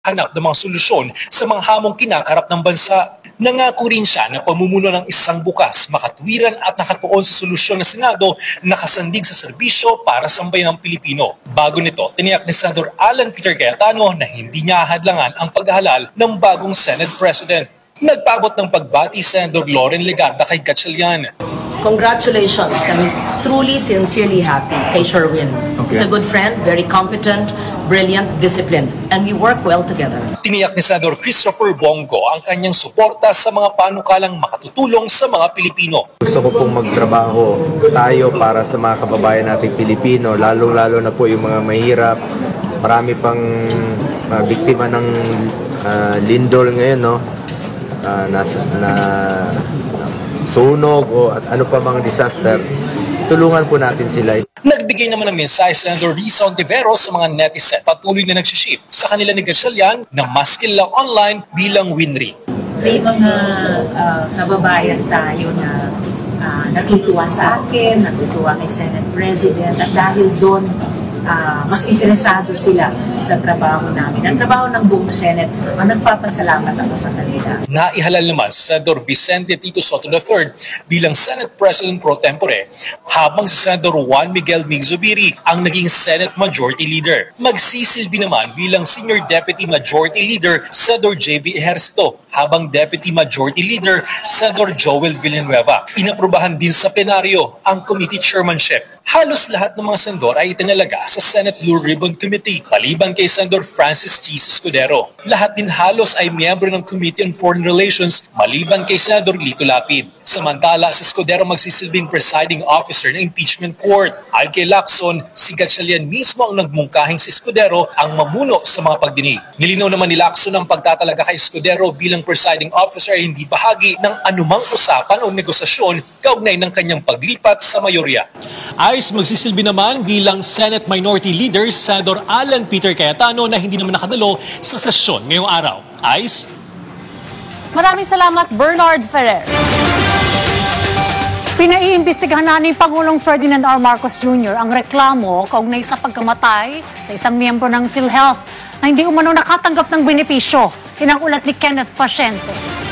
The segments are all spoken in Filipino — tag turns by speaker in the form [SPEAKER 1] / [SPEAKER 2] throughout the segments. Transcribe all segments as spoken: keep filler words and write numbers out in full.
[SPEAKER 1] hanap ng mga solusyon sa mga hamong kinakarap ng bansa. Nangako rin siya na pamumuno ng isang bukas, makatwiran at nakatuon sa solusyon ng Senado na nakasandig sa serbisyo para sa sambayan ng Pilipino. Bago nito, tiniyak ni Senador Alan Peter Cayetano na hindi niya hadlangan ang paghahalal ng bagong Senate President. Nagpaabot ng pagbati Senador Loren Legarda kay Gatchalian.
[SPEAKER 2] Congratulations. I'm truly, sincerely happy kay Sherwin. Okay. He's a good friend, very competent, brilliant, disciplined, and we work well together.
[SPEAKER 1] Tiniyak ni Senador Christopher Bongo ang kanyang suporta sa mga panukalang makatutulong sa mga Pilipino.
[SPEAKER 3] Gusto ko pong magtrabaho tayo para sa mga kababayan nating Pilipino, lalo-lalo na po yung mga mahirap. Marami pang uh, biktima ng uh, lindol ngayon, no? Uh, na, na sunog o at ano pa mga disaster, tulungan po natin sila.
[SPEAKER 1] Nagbigay naman ng mensahe si Senador Risa Ontiveros sa mga netizen. Patuloy na nagsishift sa kanila ni Gatchalian na mas kilala online bilang Winry.
[SPEAKER 4] May mga uh, kababayan tayo na uh, natutuwa sa akin, natutuwa kay Senate President at dahil doon Uh, mas interesado sila sa trabaho namin. Ang trabaho ng buong Senate, ang nagpapasalamat ako sa kanila.
[SPEAKER 1] Naihalal naman si Senador Vicente Tito Soto the third bilang Senate President pro tempore, habang si Senador Juan Miguel Migzubiri ang naging Senate Majority Leader. Magsisilbi naman bilang Senior Deputy Majority Leader Senador J V Ejercito, habang Deputy Majority Leader Senador Joel Villanueva. Inaprubahan din sa plenaryo ang committee chairmanship. Halos lahat ng mga senador ay itinalaga sa Senate Blue Ribbon Committee, maliban kay Senador Francis G. Escudero. Lahat din halos ay miyembro ng Committee on Foreign Relations, maliban kay Senador Lito Lapid. Samantala, si Escudero magsisilbing presiding officer ng impeachment court. Ayon kay Lacson, si Gatchalian mismo ang nagmungkahing si Escudero ang mamuno sa mga pagdinig. Nilinaw naman ni Lacson ang pagtatalaga kay Escudero bilang presiding officer ay hindi bahagi ng anumang usapan o negosasyon kaugnay ng kanyang paglipat sa mayorya. Ayos magsisilbi naman bilang Senate Minority Leader Senador Alan Peter Cayetano na hindi naman nakadalo sa sesyon ngayong araw. Ayos?
[SPEAKER 5] Maraming salamat, Bernard Ferrer. Pinaiimbestigahan na ni Pangulong Ferdinand R. Marcos Junior ang reklamo kaugnay sa pagkamatay sa isang miyembro ng PhilHealth na hindi umano nakatanggap ng benepisyo. Yan ang ulat ni Kenneth Paciente.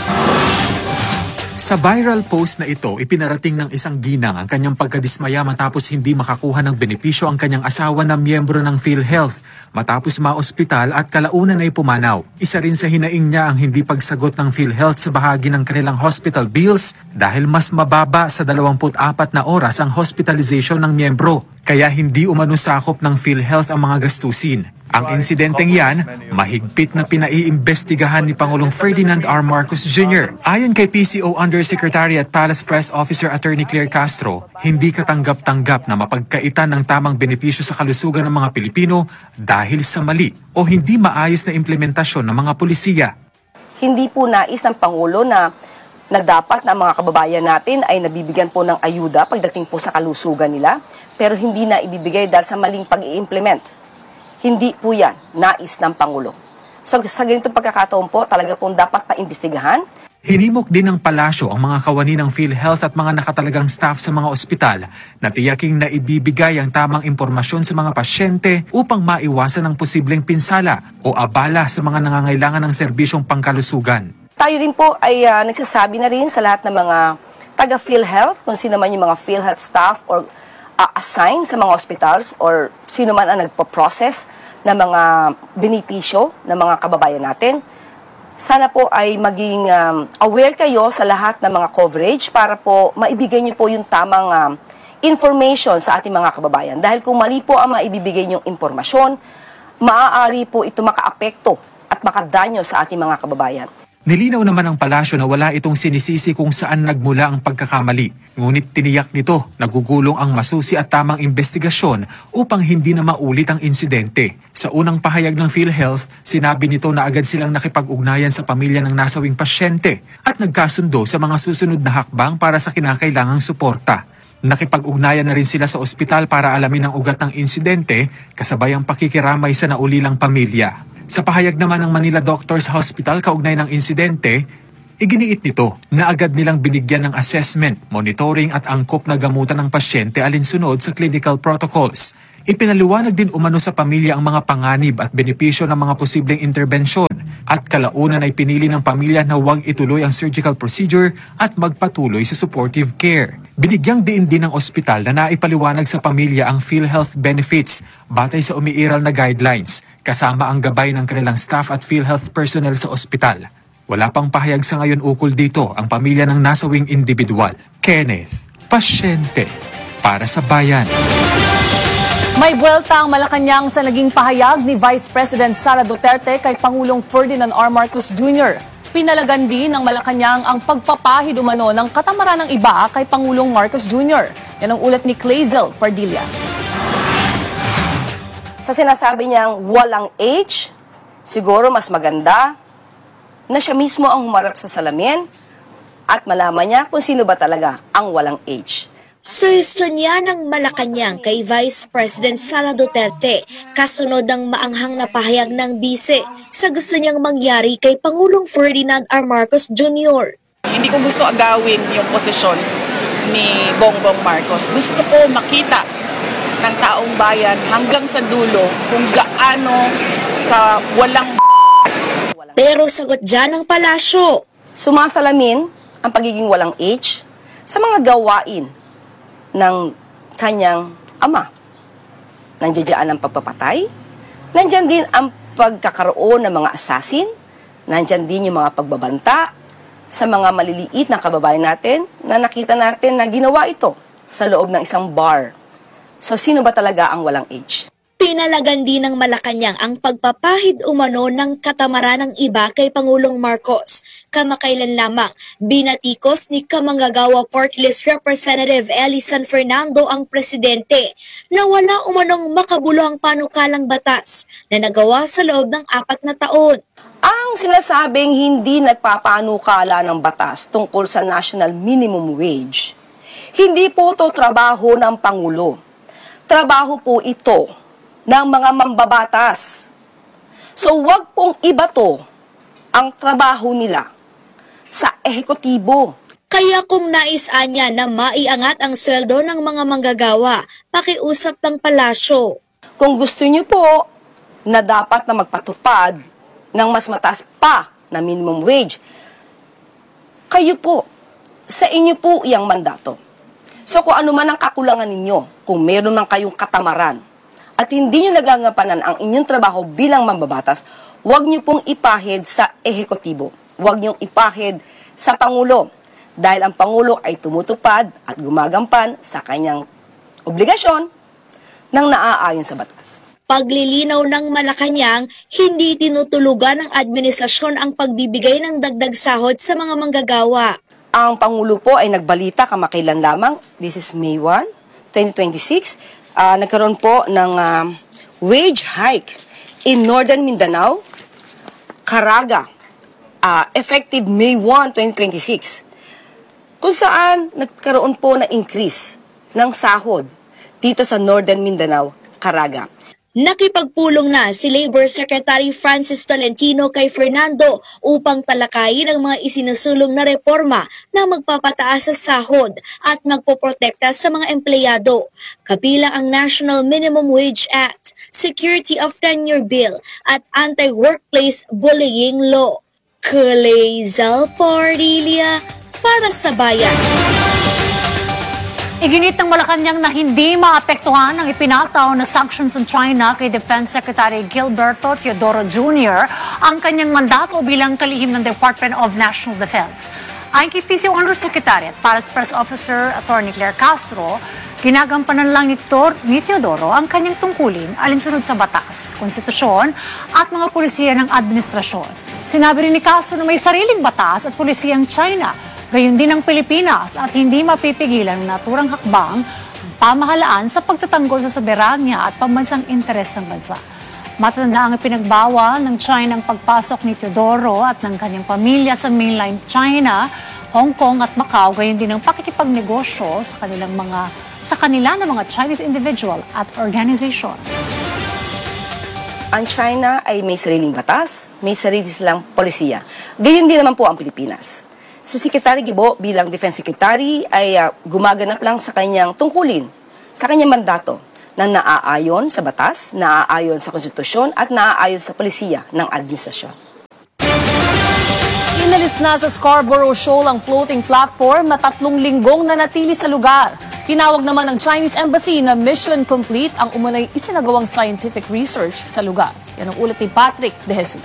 [SPEAKER 6] Sa viral post na ito, ipinarating ng isang ginang ang kanyang pagkadismaya matapos hindi makakuha ng benepisyo ang kanyang asawa na miyembro ng PhilHealth matapos maospital at kalaunan ay pumanaw. Isa rin sa hinaing niya ang hindi pagsagot ng PhilHealth sa bahagi ng kanilang hospital bills dahil mas mababa sa dalawampu't apat na oras ang hospitalization ng miyembro. Kaya hindi umano sakop ng PhilHealth ang mga gastusin. Ang insidenteng yan, mahigpit na pinaiimbestigahan ni Pangulong Ferdinand R. Marcos Junior Ayon kay P C O Undersecretary at Palace Press Officer Attorney Claire Castro, hindi katanggap-tanggap na mapagkaitan ng tamang benepisyo sa kalusugan ng mga Pilipino dahil sa mali o hindi maayos na implementasyon ng mga pulisiya.
[SPEAKER 7] Hindi po nais ng Pangulo na na dapat na mga kababayan natin ay nabibigyan po ng ayuda pagdating po sa kalusugan nila, pero hindi na ibibigay dahil sa maling pag-i-implement. Hindi po yan nais ng Pangulo. So sa ganitong pagkakataon po, talaga pong dapat paimbestigahan.
[SPEAKER 6] Hinimok din ng palasyo ang mga kawani ng PhilHealth at mga nakatalagang staff sa mga ospital na tiyaking na ibibigay ang tamang impormasyon sa mga pasyente upang maiwasan ang posibleng pinsala o abala sa mga nangangailangan ng serbisyong pangkalusugan.
[SPEAKER 7] Tayo din po ay uh, nagsasabi na rin sa lahat ng mga taga-PhilHealth, kung sino man yung mga PhilHealth staff or uh, assign sa mga hospitals or sino man ang nagpo-process ng mga benepisyo ng mga kababayan natin. Sana po ay maging um, aware kayo sa lahat ng mga coverage para po maibigay niyo po yung tamang um, information sa ating mga kababayan. Dahil kung mali po ang maibibigay niyong impormasyon, maaari po ito makaapekto at makadanyo sa ating mga kababayan.
[SPEAKER 6] Nilinaw naman ang palasyo na wala itong sinisisi kung saan nagmula ang pagkakamali. Ngunit tiniyak nito nagugulong ang masusi at tamang investigasyon upang hindi na maulit ang insidente. Sa unang pahayag ng PhilHealth, sinabi nito na agad silang nakipag-ugnayan sa pamilya ng nasawing pasyente at nagkasundo sa mga susunod na hakbang para sa kinakailangang suporta. Nakipag-ugnayan na rin sila sa ospital para alamin ang ugat ng insidente kasabay ang pakikiramay sa naulilang pamilya. Sa pahayag naman ng Manila Doctors Hospital kaugnay ng insidente, Iginiit nito na agad nilang binigyan ng assessment, monitoring at angkop na gamutan ng pasyente alinsunod sa clinical protocols. Ipinaliwanag din umano sa pamilya ang mga panganib at benepisyo ng mga posibleng interbensyon at kalaunan ay pinili ng pamilya na huwag ituloy ang surgical procedure at magpatuloy sa supportive care. Binigyang diin din ng ospital na naipaliwanag sa pamilya ang PhilHealth benefits batay sa umiiral na guidelines kasama ang gabay ng kanilang staff at PhilHealth personnel sa ospital. Wala pang pahayag sa ngayon ukol dito ang pamilya ng nasawing individual. Kenneth, pasyente para sa bayan.
[SPEAKER 8] May buwelta ang Malacanang sa naging pahayag ni Vice President Sara Duterte kay Pangulong Ferdinand R. Marcos Junior Pinalagan din ng Malacanang ang pagpapahid umano ng katamaran ng iba kay Pangulong Marcos Junior Yan ang ulat ni Clazel Pardilla.
[SPEAKER 7] Sa sinasabi niyang walang age, siguro mas maganda na siya mismo ang humarap sa salamin at malaman niya kung sino ba talaga ang walang age.
[SPEAKER 9] Suhestyon niya ng Malacanang kay Vice President Sara Duterte kasunod ng maanghang na pahayag ng bise sa gusto niyang mangyari kay Pangulong Ferdinand R. Marcos Junior
[SPEAKER 10] Hindi ko gusto agawin yung posisyon ni Bongbong Marcos. Gusto ko makita ng taong bayan hanggang sa dulo kung gaano ka walang
[SPEAKER 9] Pero sagot dyan ng palasyo.
[SPEAKER 7] Sumasalamin ang pagiging walang age sa mga gawain ng kanyang ama. Nandiyan dyan ang pagpapatay, nandiyan din ang pagkakaroon ng mga assassin, nandiyan din yung mga pagbabanta sa mga maliliit na kababayan natin na nakita natin na ginawa ito sa loob ng isang bar. So sino ba talaga ang walang age?
[SPEAKER 9] Pinalagan din ng Malacanang ang pagpapahid umano ng katamaran ng iba kay Pangulong Marcos. Kamakailan lamang, binatikos ni Kamanggagawa Party List Representative Ellie San Fernando ang presidente na wala umanong makabuluhang panukalang batas na nagawa sa loob ng apat na taon.
[SPEAKER 7] Ang sinasabing hindi nagpapanukala ng batas tungkol sa National Minimum Wage, hindi po ito trabaho ng Pangulo. Trabaho po ito ng mga mambabatas. So wag pong ibato ang trabaho nila sa ehekutibo.
[SPEAKER 9] Kaya kung nais niya na maiangat ang sweldo ng mga manggagawa, pakiusap ng palasyo.
[SPEAKER 7] Kung gusto niyo po na dapat na magpatupad ng mas mataas pa na minimum wage, kayo po, sa inyo po iyang mandato. So kung ano man ang kakulangan ninyo, kung meron man kayong katamaran, at hindi nyo nagagampanan ang inyong trabaho bilang mambabatas, huwag nyo pong ipahid sa ehekutibo. Huwag nyo ipahid sa Pangulo. Dahil ang Pangulo ay tumutupad at gumagampan sa kanyang obligasyon ng naaayon sa batas.
[SPEAKER 9] Paglilinaw ng Malacanang, hindi tinutulugan ng administrasyon ang pagbibigay ng dagdag sahod sa mga manggagawa.
[SPEAKER 7] Ang Pangulo po ay nagbalita kamakailan lamang, this is May first, twenty twenty-six, Uh, nagkaroon po ng uh, wage hike in Northern Mindanao, Caraga, uh, effective May first, twenty twenty-six, kung saan nagkaroon po na increase ng sahod dito sa Northern Mindanao, Caraga.
[SPEAKER 9] Nakipagpulong na si Labor Secretary Francis Tolentino kay Fernando upang talakayin ang mga isinusulong na reforma na magpapataas sa sahod at magpoprotekta sa mga empleyado. Kabilang ang National Minimum Wage Act, Security of Tenure Bill at Anti-Workplace Bullying Law. Clazel Pardilla para sa Bayan.
[SPEAKER 5] Iginit ng Malacanang na hindi maapektuhan ang ipinataw na sanctions on China kay Defense Secretary Gilberto Teodoro Junior ang kanyang mandato bilang kalihim ng Department of National Defense. Ayon kay P C O Undersecretary at Palace Press Officer Attorney Claire Castro, ginagampanan lang ni, Tor, ni Teodoro ang kanyang tungkulin alinsunod sa batas, konstitusyon at mga pulisiya ng administrasyon. Sinabi rin ni Castro na may sariling batas at pulisiyang China, gayon din ang Pilipinas at hindi mapipigilan ng naturang hakbang ang pamahalaan sa pagtatanggol sa soberanya at pambansang interes ng bansa. Matanda ang pinagbawal ng China ang pagpasok ni Teodoro at ng kanyang pamilya sa mainland China, Hong Kong at Macau, gayon din ang pakikipagnegosyo sa kanilang mga sa kanila ng mga Chinese individual at organization.
[SPEAKER 7] Ang China ay may sariling batas, may sarili silang polisiya. Gayon din naman po ang Pilipinas. Si Secretary Gibo bilang Defense Secretary ay uh, gumaganap lang sa kanyang tungkulin, sa kanyang mandato na naaayon sa batas, naaayon sa konstitusyon at naaayon sa polisiya ng administrasyon.
[SPEAKER 8] Inalis na sa Scarborough Shoal ang floating platform na tatlong linggong nanatili sa lugar. Tinawag naman ng Chinese Embassy na mission complete ang umunay isinagawang scientific research sa lugar. Yan ang ulat ni Patrick De Jesus.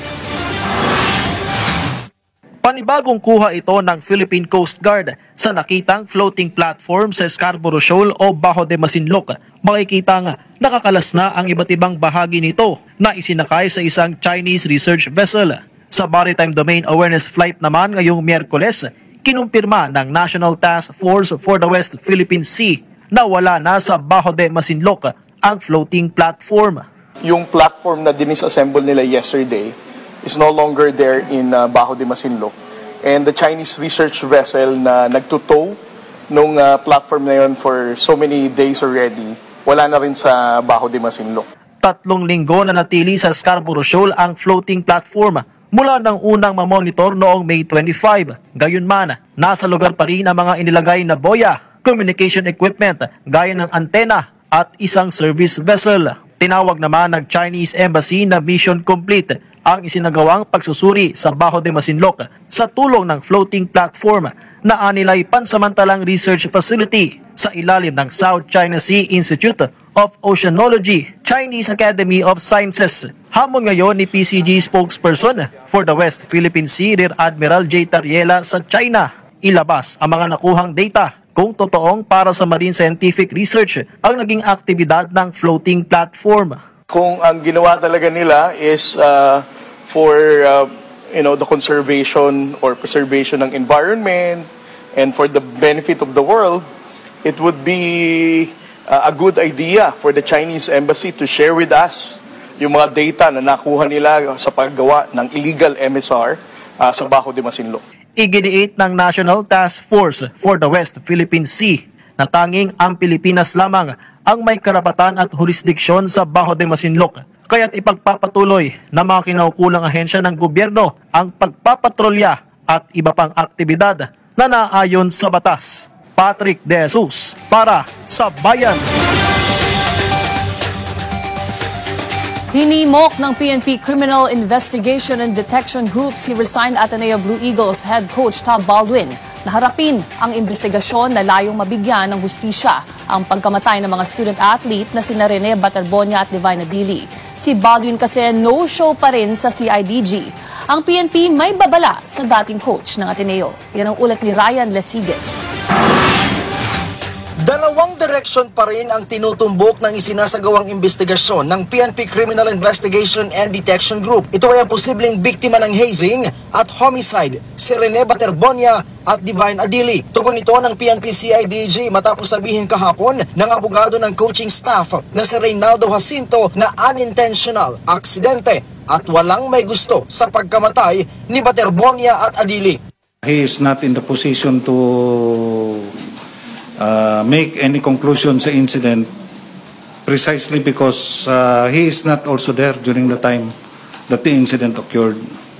[SPEAKER 11] Panibagong kuha ito ng Philippine Coast Guard sa nakitang floating platform sa Scarborough Shoal o Bajo de Masinloc. Makikitang nakakalas na ang iba't ibang bahagi nito na isinakay sa isang Chinese research vessel. Sa Maritime Domain Awareness Flight naman ngayong Miyerkules, kinumpirma ng National Task Force for the West Philippine Sea na wala na sa Bajo de Masinloc ang floating platform.
[SPEAKER 12] Yung platform na dinisassemble nila yesterday is no longer there in uh, Bajo de Masinloc. And the Chinese research vessel na nagtutow nung uh, platform na yun for so many days already, wala na rin sa Bajo de Masinloc.
[SPEAKER 11] Tatlong linggo na natili sa Scarborough Shoal ang floating platform mula ng unang mamonitor noong May twenty-fifth. Gayunman, nasa lugar pa rin ang mga inilagay na boya, communication equipment, gaya ng antena at isang service vessel. Tinawag naman ng Chinese Embassy na mission complete ang isinagawang pagsusuri sa Bajo de Masinloc sa tulong ng floating platform na anilay pansamantalang research facility sa ilalim ng South China Sea Institute of Oceanology, Chinese Academy of Sciences. Hamon ngayon ni P C G spokesperson for the West Philippine Sea, Rear Admiral J. Tariela sa China. Ilabas ang mga nakuhang data kung totoong para sa marine scientific research ang naging aktibidad ng floating platform.
[SPEAKER 12] Kung ang ginawa talaga nila is uh, for uh, you know the conservation or preservation ng environment and for the benefit of the world, it would be uh, a good idea for the Chinese Embassy to share with us yung mga data na nakuha nila sa paggawa ng illegal M S R uh, sa Bajo de Masinloc.
[SPEAKER 11] Iginiit ng National Task Force for the West Philippine Sea na tanging ang Pilipinas lamang ang may karapatan at jurisdiksyon sa Bajo de Masinloc. Kaya't ipagpapatuloy ng mga kinaukulang ahensya ng gobyerno ang pagpapatrolya at iba pang aktibidad na naayon sa batas. Patrick De Jesus para sa Bayan.
[SPEAKER 8] Hinimok ng P N P Criminal Investigation and Detection Group si resigned Ateneo Blue Eagles head coach Todd Baldwin na harapin ang investigasyon na layong mabigyan ng hustisya ang pagkamatay ng mga student-athlete na sina Rene Baterbonia at Divine Adili. Si Baldwin kasi no-show pa rin sa C I D G. Ang P N P may babala sa dating coach ng Ateneo. Yan ang ulat ni Ryan Lesigues.
[SPEAKER 13] Dalawang direksyon pa rin ang tinutumbok ng isinasagawang investigasyon ng P N P Criminal Investigation and Detection Group. Ito ay ang posibleng biktima ng hazing at homicide, si Rene Baterbonia at Divine Adili. Tugon ito ng P N P C I D G matapos sabihin kahapon ng abogado ng coaching staff na si Reynaldo Jacinto na unintentional, aksidente at walang may gusto sa pagkamatay ni Baterbonia at Adili.
[SPEAKER 14] He is not in the position to Uh, make any conclusion sa incident precisely because uh, he is not also there during the time that the incident occurred.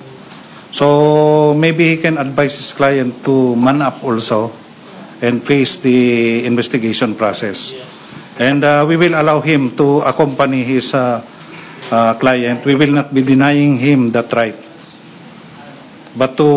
[SPEAKER 14] So maybe he can advise his client to man up also and face the investigation process. And uh, we will allow him to accompany his uh, uh, client. We will not be denying him that right. But to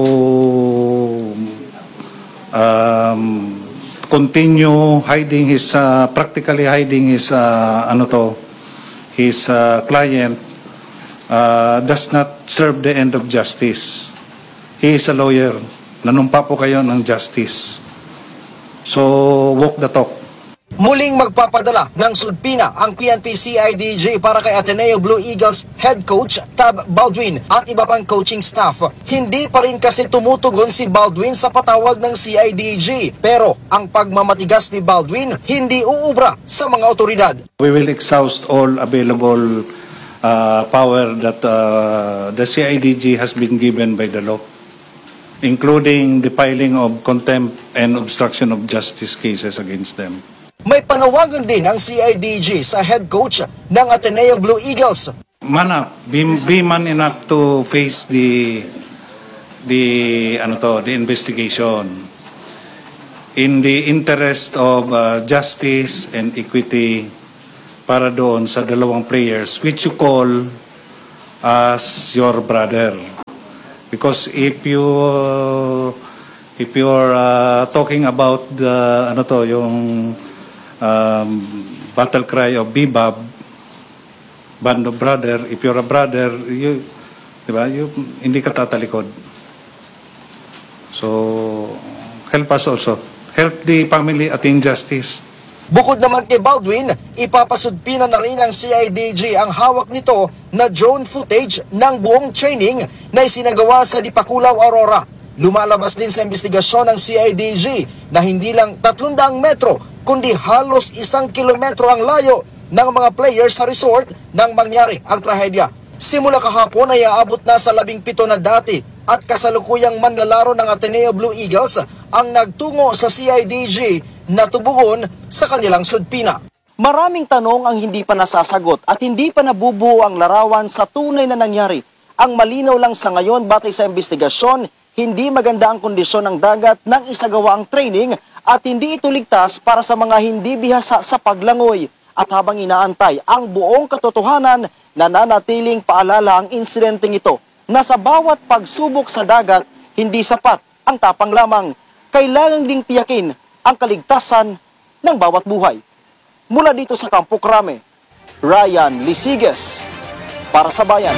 [SPEAKER 14] um, continue hiding his uh, practically hiding his uh, ano to his uh, client uh, does not serve the end of justice. He is a lawyer. Nanumpa po kayo ng justice. So walk the talk.
[SPEAKER 13] Muling magpapadala ng sudpina ang P N P C I D G para kay Ateneo Blue Eagles head coach Tab Baldwin at iba pang coaching staff. Hindi pa rin kasi tumutugon si Baldwin sa patawag ng C I D G. Pero ang pagmamatigas ni Baldwin hindi uubra sa mga otoridad.
[SPEAKER 14] We will exhaust all available uh, power that uh, the C I D G has been given by the law, including the filing of contempt and obstruction of justice cases against them.
[SPEAKER 13] May panawagan din ang C I D G sa head coach ng Ateneo Blue Eagles.
[SPEAKER 14] Man up, be, be man enough to face the the ano to, the investigation in the interest of uh, justice and equity para doon sa dalawang players which you call as your brother. Because if you uh, if you're uh, talking about the ano to, yung um, battle cry of Bebop, Band of Brother, if you're a brother, you, di ba, you, hindi ka tatalikod. So, help us also. Help the family attain justice.
[SPEAKER 13] Bukod naman kay Baldwin, ipapasudpina na rin ng C I D G ang hawak nito na drone footage ng buong training na isinagawa sa Dipakulaw, Aurora. Lumalabas din sa investigasyon ng C I D G na hindi lang tatlong daang metro, kundi halos isang kilometro ang layo ng mga players sa resort nang mangyari ang trahedya. Simula kahapon ay aabot na sa labing pito na dati at kasalukuyang manlalaro ng Ateneo Blue Eagles ang nagtungo sa C I D G na tubugon sa kanilang sudpina.
[SPEAKER 15] Maraming tanong ang hindi pa nasasagot at hindi pa nabubuo ang larawan sa tunay na nangyari. Ang malinaw lang sa ngayon batay sa investigasyon, hindi maganda ang kondisyon ng dagat nang isagawa ang training at hindi ito ligtas para sa mga hindi bihasa sa paglangoy. At habang inaantay ang buong katotohanan, nananatiling paalala ang insidenteng ito na sa bawat pagsubok sa dagat, hindi sapat ang tapang lamang. Kailangan ding tiyakin ang kaligtasan ng bawat buhay. Mula dito sa Campo Crame, Ryan Lisiges para sa Bayan.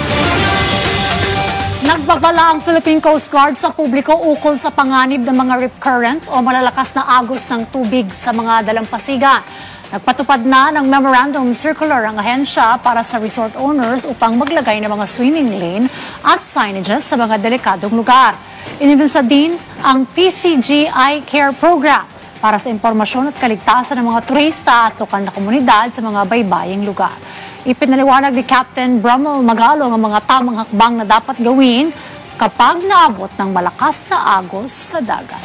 [SPEAKER 5] Nagbabala ang Philippine Coast Guard sa publiko ukol sa panganib ng mga rip current o malalakas na agos ng tubig sa mga dalampasigan. Nagpatupad na ng memorandum circular ang ahensya para sa resort owners upang maglagay ng mga swimming lane at signages sa mga delikadong lugar. Inilunsad din ang P C G I Care Program para sa impormasyon at kaligtasan ng mga turista at lokal na komunidad sa mga baybaying lugar. Ipinaliwanag ni Captain Brummel Magalong ang mga tamang hakbang na dapat gawin kapag naabot ng malakas na agos sa dagat.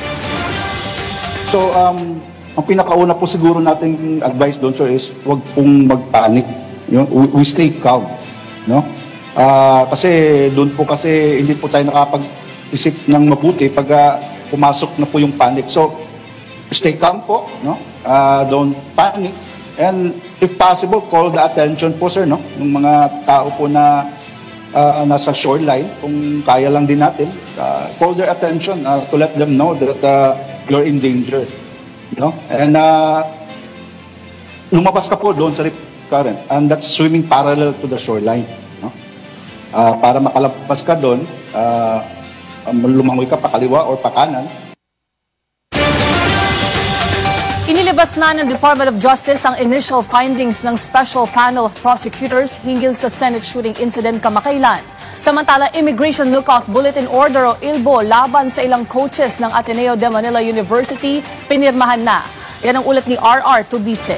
[SPEAKER 16] So, um, ang pinakauna po siguro nating advice doon, sir, is huwag pong mag-panic. You know, we, we stay calm. No? Uh, kasi doon po kasi hindi po tayo nakapag-isip ng mabuti pag uh, pumasok na po yung panic. So, stay calm po. No? Uh, don't panic. And if possible, call the attention po, sir, no? Ng mga tao po na uh, nasa shoreline, kung kaya lang din natin, uh, call their attention uh, to let them know that uh, you're in danger. No? And uh, lumabas ka po doon sa rip current, and that's swimming parallel to the shoreline. No? Uh, para makalabas ka doon, uh, lumangoy ka pa kaliwa or pa kanan.
[SPEAKER 8] Inilabas na ng Department of Justice ang initial findings ng Special Panel of Prosecutors hinggil sa Senate shooting incident kamakailan. Samantala, Immigration Lookout Bulletin Order o I L B O laban sa ilang coaches ng Ateneo de Manila University pinirmahan na. Yan ang ulat ni R R Tubise.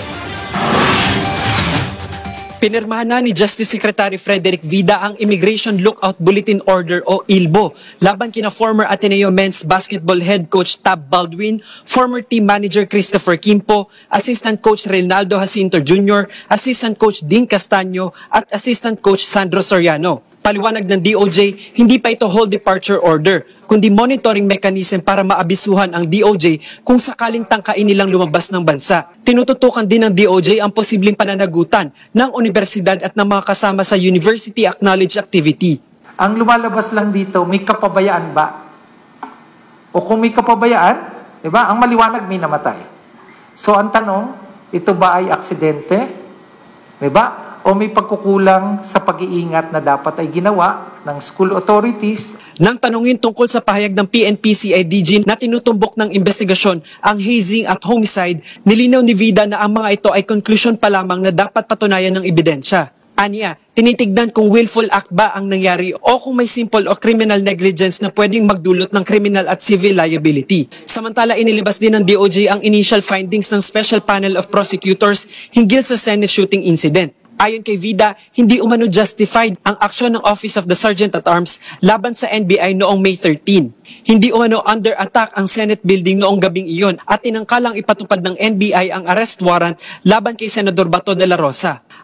[SPEAKER 17] Pinirmahan na ni Justice Secretary Frederick Vida ang Immigration Lookout Bulletin Order o I L B O laban kina former Ateneo Men's Basketball Head Coach Tab Baldwin, former Team Manager Christopher Quimpo, Assistant Coach Reynaldo Jacinto Junior, Assistant Coach Dean Castaño at Assistant Coach Sandro Soriano. Paliwanag ng D O J, hindi pa ito whole departure order, kundi monitoring mechanism para maabisuhan ang D O J kung sakaling tangkain nilang lumabas ng bansa. Tinututukan din ng D O J ang posibleng pananagutan ng universidad at ng mga kasama sa University Acknowledged Activity.
[SPEAKER 18] Ang lumalabas lang dito, may kapabayaan ba? O kung may kapabayaan, di ba, ang maliwanag may namatay. So ang tanong, ito ba ay aksidente? Di ba? O may pagkukulang sa pag-iingat na dapat ay ginawa ng school authorities?
[SPEAKER 17] Nang tanungin tungkol sa pahayag ng P N P C I D G na tinutumbok ng investigasyon ang hazing at homicide, nilinaw ni Vida na ang mga ito ay conclusion pa lamang na dapat patunayan ng ebidensya. Aniya, tinitignan kung willful act ba ang nangyari o kung may simple o criminal negligence na pwedeng magdulot ng criminal at civil liability. Samantala, inilabas din ng D O J ang initial findings ng Special Panel of Prosecutors hinggil sa Senate shooting incident. Ayon kay Vida, hindi umano justified ang aksyon ng Office of the Sergeant at Arms laban sa N B I noong May thirteenth. Hindi umano under attack ang Senate building noong gabing iyon at tinangkalang ipatupad ng N B I ang arrest warrant laban kay Senador Bato de la Rosa.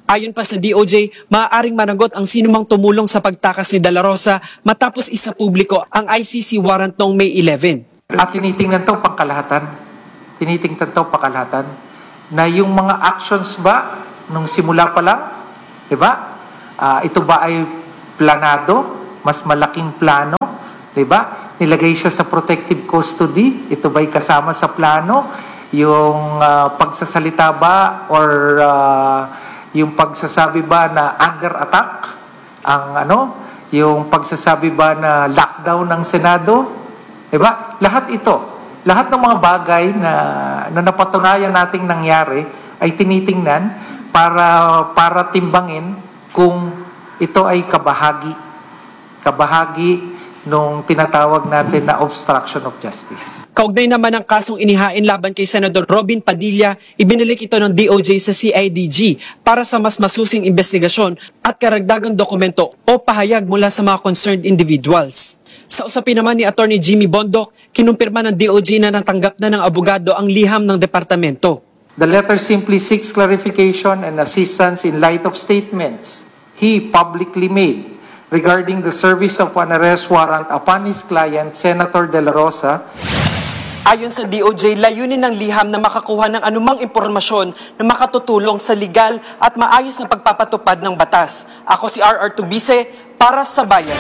[SPEAKER 17] Ayon pa sa D O J, maaaring managot ang sinumang tumulong sa pagtakas ni De La Rosa matapos isa publiko ang I C C warrant noong May eleven.
[SPEAKER 18] At tinitingnan to pangkalahatan, tinitingnan to pangkalahatan, na yung mga actions ba, nung simula pa lang, di ba? Uh, ito ba ay planado, mas malaking plano, di ba? Nilagay siya sa protective custody, ito ba'y kasama sa plano? Yung uh, pagsasalita ba or uh, yung pagsasabi ba na under attack, ang ano, yung pagsasabi ba na lockdown ng Senado, diba? Lahat ito, lahat ng mga bagay na, na napatunayan nating nangyari ay tinitingnan para, para timbangin kung ito ay kabahagi, kabahagi nung tinatawag natin na obstruction of justice.
[SPEAKER 17] Kaugnay naman ang kasong inihain laban kay Senador Robin Padilla, ibinalik ito ng D O J sa C I D G para sa mas masusing investigasyon at karagdagang dokumento o pahayag mula sa mga concerned individuals. Sa usapin naman ni Attorney Jimmy Bondoc, kinumpirma ng D O J na natanggap na ng abogado ang liham ng departamento.
[SPEAKER 18] The letter simply seeks clarification and assistance in light of statements he publicly made regarding the service of an arrest warrant upon his client, Senator De La Rosa.
[SPEAKER 17] Ayon sa D O J, layunin ng liham na makakuha ng anumang impormasyon na makatutulong sa legal at maayos na pagpapatupad ng batas. Ako si R R Tubise para sa Bayan.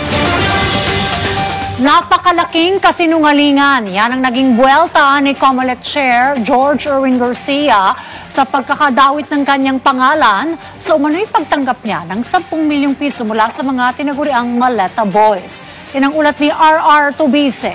[SPEAKER 5] Napakalaking kasinungalingan. Yan ang naging buwelta ni COMELEC Chair George Erwin Garcia sa pagkakadawit ng kanyang pangalan sa umano'y pagtanggap niya ng sampung milyong piso mula sa mga tinaguriang Maleta Boys. Yan ang ulat ni R R Tubise.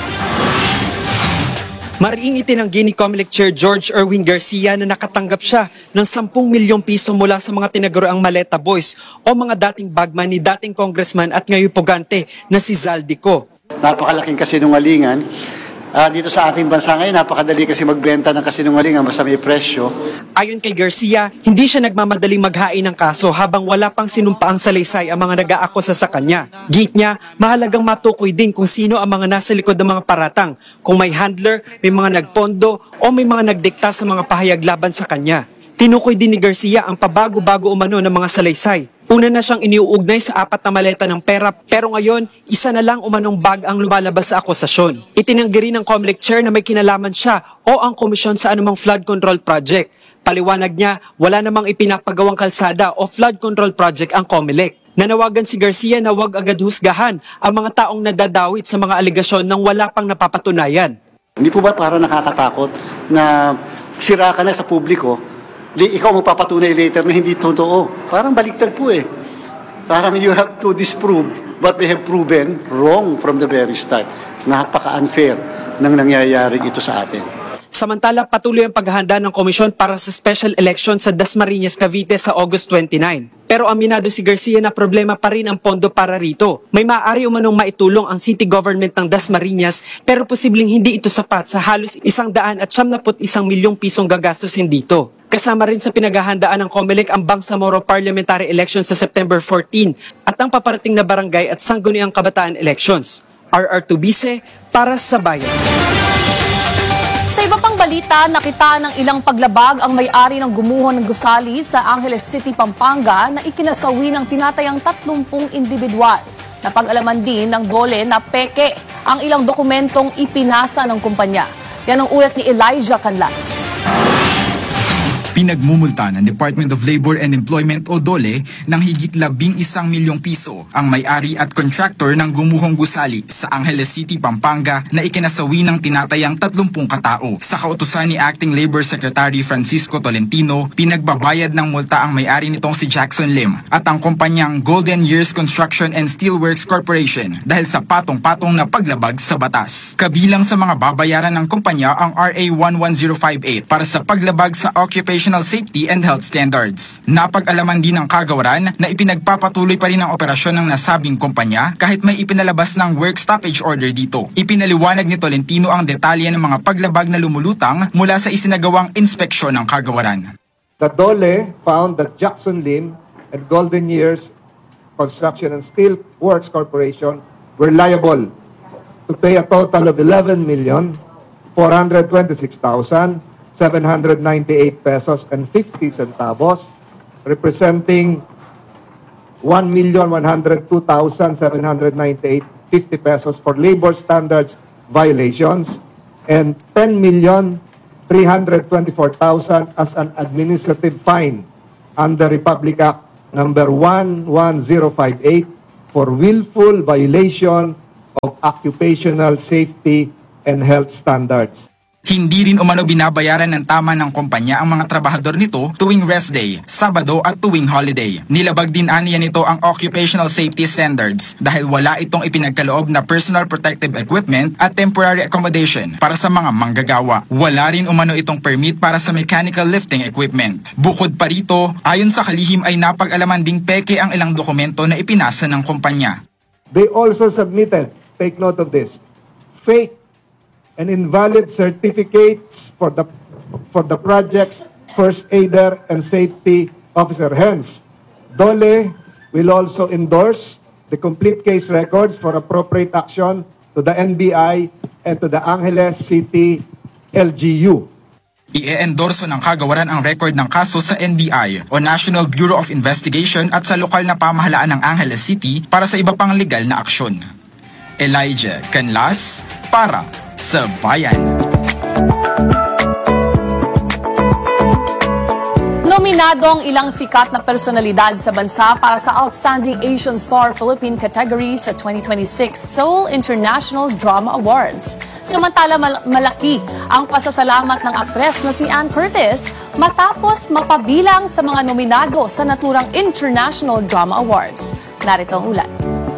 [SPEAKER 17] Mariing itinanggi ni COMELEC Chair George Erwin Garcia na nakatanggap siya ng sampung milyong piso mula sa mga tinaguriang Maleta Boys o mga dating bagman ni dating congressman at ngayon pugante na si Zaldico.
[SPEAKER 19] Napakalaking kasinungalingan. Uh, dito sa ating bansa ngayon, napakadali kasi magbenta ng kasinungalingan basta may presyo.
[SPEAKER 17] Ayon kay Garcia, hindi siya nagmamadaling maghain ng kaso habang wala pang sinumpaang salaysay ang mga nag-aakusa sa kanya. Git niya, mahalagang matukoy din kung sino ang mga nasa likod ng mga paratang, kung may handler, may mga nagpondo o may mga nagdikta sa mga pahayag laban sa kanya. Tinukoy din ni Garcia ang pabago-bago umano ng mga salaysay. Una na siyang iniuugnay sa apat na maleta ng pera pero ngayon, isa na lang umanong bag ang lumalabas sa akusasyon. Itinanggi rin ng COMELEC Chair na may kinalaman siya o ang komisyon sa anumang flood control project. Paliwanag niya, wala namang ipinapagawang kalsada o flood control project ang COMELEC. Nanawagan si Garcia na huwag agad husgahan ang mga taong nadadawit sa mga aligasyon nang wala pang napapatunayan.
[SPEAKER 19] Hindi po ba para nakakatakot na sira ka na sa publiko? Di, ikaw magpapatunay later na hindi totoo. Parang baliktad po eh. Parang you have to disprove what they have proven wrong from the very start. Napaka-unfair ng nangyayari ito sa atin.
[SPEAKER 17] Samantala, patuloy ang paghahanda ng komisyon para sa special election sa Dasmariñas, Cavite sa August twenty-nine. Pero aminado si Garcia na problema pa rin ang pondo para rito. May maaari umanong maitulong ang city government ng Dasmariñas pero posibleng hindi ito sapat sa halos isang daan at siyam na put isang milyong pisong gagastusin dito. Kasama rin sa pinaghahandaan ng COMELEC ang Bangsamoro Parliamentary Election sa September fourteen at ang paparating na barangay at sangguniang kabataan elections. R R Tubise para sa Bayan.
[SPEAKER 8] Sa iba pang balita, nakita ng ilang paglabag ang may-ari ng gumuho ng gusali sa Angeles City, Pampanga na ikinasawi ng tinatayang tatlumpung individual. Napag-alaman din ng dole na peke ang ilang dokumentong ipinasa ng kumpanya. Yan ang ulat ni Elijah Canlas.
[SPEAKER 20] Pinagmumulta ng Department of Labor and Employment o DOLE ng higit labing isang milyong piso ang may-ari at contractor ng gumuhong gusali sa Angeles City, Pampanga na ikinasawi ng tinatayang tatlumpung katao. Sa kautusan ni Acting Labor Secretary Francisco Tolentino, pinagbabayad ng multa ang may-ari nitong si Jackson Lim at ang kumpanyang Golden Years Construction and Steelworks Corporation dahil sa patong-patong na paglabag sa batas. Kabilang sa mga babayaran ng kumpanya ang R A one one zero five eight para sa paglabag sa occupation safety and health standards. Napag-alaman din ng kagawaran na ipinagpapatuloy pa rin ang operasyon ng nasabing kumpanya kahit may ipinalabas ng work stoppage order dito. Ipinaliwanag ni Tolentino ang detalye ng mga paglabag na lumulutang mula sa isinagawang inspeksyon ng kagawaran.
[SPEAKER 21] The DOLE found that Jackson Lim and Golden Years Construction and Steel Works Corporation were liable to pay a total of eleven million four hundred twenty-six thousand seven hundred ninety-eight pesos and fifty centavos representing one million one hundred two thousand seven hundred ninety-eight point fifty pesos for labor standards violations and ten million three hundred twenty-four thousand as an administrative fine under Republic Act number one one zero five eight for willful violation of occupational safety and health standards.
[SPEAKER 20] Hindi rin umano binabayaran ng tama ng kumpanya ang mga trabahador nito tuwing rest day, Sabado at tuwing holiday. Nilabag din aniya nito ang occupational safety standards dahil wala itong ipinagkaloob na personal protective equipment at temporary accommodation para sa mga manggagawa. Wala rin umano itong permit para sa mechanical lifting equipment. Bukod pa rito, ayon sa kalihim ay napag-alaman ding peke ang ilang dokumento na ipinasa ng kumpanya.
[SPEAKER 21] They also submitted, take note of this, fake and invalid certificates for the for the project's first aider and safety officer. Hence, DOLE will also endorse the complete case records for appropriate action to the N B I and to the Angeles City L G U.
[SPEAKER 20] I-endorso ng kagawaran ang record ng kaso sa N B I o National Bureau of Investigation at sa lokal na pamahalaan ng Angeles City para sa iba pang legal na aksyon. Elijah Canlas para sa Bayan.
[SPEAKER 8] Nominado ang ilang sikat na personalidad sa bansa para sa Outstanding Asian Star Philippine category sa twenty twenty-six Seoul International Drama Awards. Samantala mal- malaki ang pasasalamat ng aktres na si Ann Curtis matapos mapabilang sa mga nominado sa naturang International Drama Awards. Narito ang ulat.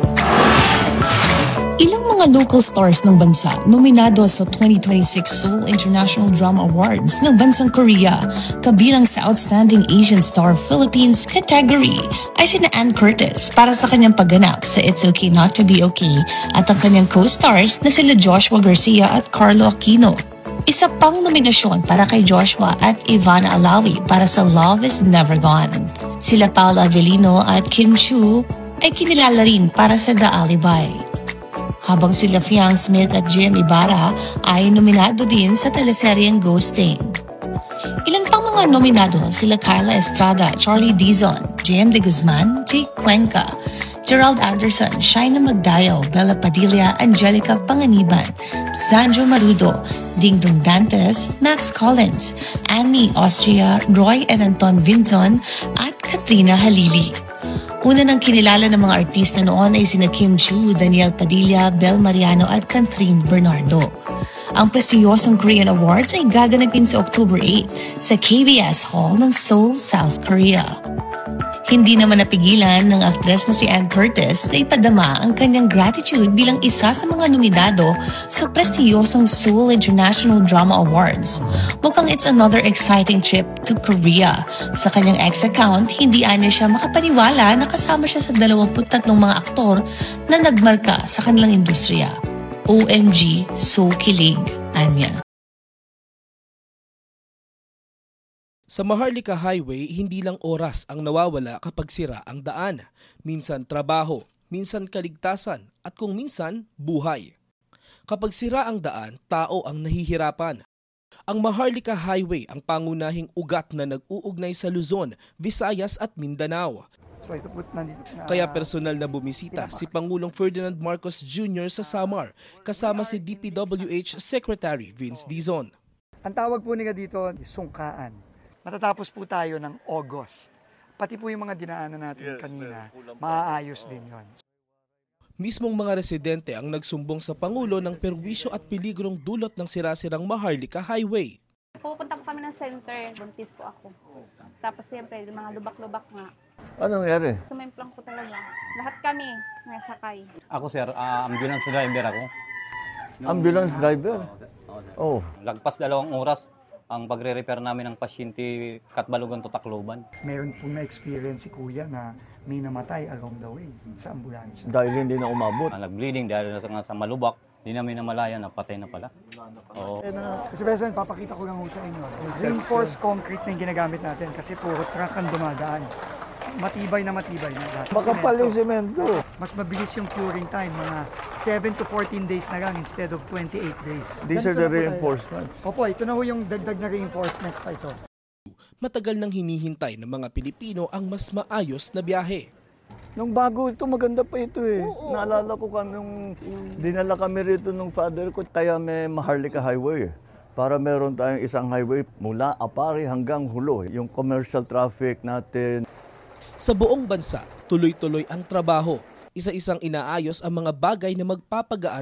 [SPEAKER 2] Ilang mga local stars ng bansa nominado sa twenty twenty-six Seoul International Drama Awards ng bansang Korea, kabilang sa Outstanding Asian Star Philippines category ay sina Ann Curtis para sa kanyang pagganap sa It's Okay Not to Be Okay at ang kanyang co-stars na sila Joshua Garcia at Carlo Aquino. Isa pang nominasyon para kay Joshua at Ivana Alawi para sa Love Is Never Gone. Sila Paula Avellino at Kim Chu ay kinilala rin para sa The Alibi. Habang sila Fiang Smith at J M Ibarra ay nominado din sa teleseryeng Ghosting. Ilan pang mga nominado sila Kyla Estrada, Charlie Dizon, J M De Guzman, Jake Cuenca, Gerald Anderson, Shaina Magdayo, Bella Padilla, Angelica Panganiban, Sandro Marudo, Dingdong Dantes, Max Collins, Annie Austria, Roy and Anton Vinzon at Katrina Halili. Una nang kinilala ng mga artista noon ay sina Kim Chu, Daniel Padilla, Bel Mariano at Catherine Bernardo. Ang prestiyosong Korean Awards ay gaganapin sa October eighth sa K B S Hall ng Seoul, South Korea. Hindi naman napigilan ng aktres na si Ann Curtis na ipadama ang kanyang gratitude bilang isa sa mga nominado sa prestiyosong Seoul International Drama Awards. Mukhang it's another exciting trip to Korea. Sa kanyang ex-account, hindi anya siya makapaniwala na kasama siya sa dalawampu't tatlong mga aktor na nagmarka sa kanilang industriya. O M G, so kilig, anya.
[SPEAKER 22] Sa Maharlika Highway, hindi lang oras ang nawawala kapag sira ang daan. Minsan trabaho, minsan kaligtasan, at kung minsan, buhay. Kapag sira ang daan, tao ang nahihirapan. Ang Maharlika Highway ang pangunahing ugat na nag-uugnay sa Luzon, Visayas at Mindanao. Kaya personal na bumisita si Pangulong Ferdinand Marcos Junior sa Samar, kasama si D P W H Secretary Vince Dizon.
[SPEAKER 23] Ang tawag po nila dito, sungkaan. Matatapos po tayo ng August. Pati po yung mga dinaanan natin yes, kanina, maaayos din yon.
[SPEAKER 22] Mismong mga residente ang nagsumbong sa Pangulo ng perwisyo at peligrong dulot ng sirasirang Maharlika Highway.
[SPEAKER 24] Pupunta po kami ng center, buntis po ako. Tapos siyempre, mga lubak-lubak nga.
[SPEAKER 25] Anong nangyari?
[SPEAKER 24] Sumemplang po talaga. Lahat kami, nasakay.
[SPEAKER 26] Ako sir, uh, ambulance driver ako.
[SPEAKER 25] Ambulance driver?
[SPEAKER 26] Oh. Lagpas dalawang oras ang pagre-repair namin ng pasyente Katbalogan to Tacloban.
[SPEAKER 23] Meron po na-experience si Kuya na may namatay along the way sa ambulansya.
[SPEAKER 25] Dahil hindi na umabot.
[SPEAKER 26] Uh, nag-bleeding dahil na sa malubak. Hindi namin namalaya na patay na pala. Oo.
[SPEAKER 23] Kasi President, papakita ko lang sa inyo. Reinforced concrete na yung ginagamit natin kasi puro truck ang dumadaan. Matibay na matibay na.
[SPEAKER 25] Makapal yung semento.
[SPEAKER 23] Mas mabilis yung curing time, mga seven to fourteen days na lang instead of twenty-eight days.
[SPEAKER 25] These are the reinforcements.
[SPEAKER 23] Opo, ito na ho yung dagdag na reinforcements pa ito.
[SPEAKER 22] matagal nang hinihintay ng mga Pilipino ang mas maayos na biyahe.
[SPEAKER 25] Nung bago ito, maganda pa ito eh. Oo, naalala ko kami nung dinala kami rito ng father ko, kaya may Maharlika Highway. Para meron tayong isang highway mula Apari hanggang Hulo, yung commercial traffic natin.
[SPEAKER 22] Sa buong bansa, tuloy-tuloy ang trabaho. Isa-isang inaayos ang mga bagay na magpapagaan